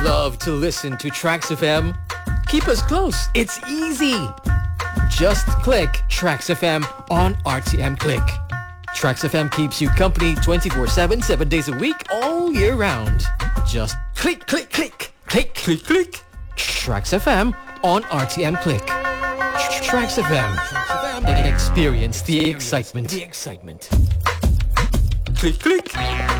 love to listen to Trax FM? Keep us close. It's easy. Just click Trax FM on RTM Click. Trax FM keeps you company 24/7, 7 days a week, all year round. Just click, click, click, click, click, click. Trax FM on RTM Click. Trax FM. Experience the excitement. Click, click.